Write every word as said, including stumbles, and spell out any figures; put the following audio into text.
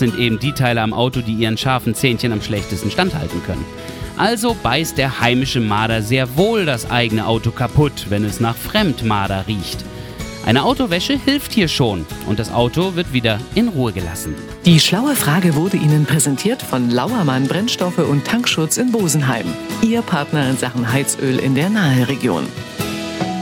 sind eben die Teile am Auto, die ihren scharfen Zähnchen am schlechtesten standhalten können. Also beißt der heimische Marder sehr wohl das eigene Auto kaputt, wenn es nach Fremdmarder riecht. Eine Autowäsche hilft hier schon und das Auto wird wieder in Ruhe gelassen. Die schlaue Frage wurde Ihnen präsentiert von Lauermann Brennstoffe und Tankschutz in Bosenheim. Ihr Partner in Sachen Heizöl in der Naheregion.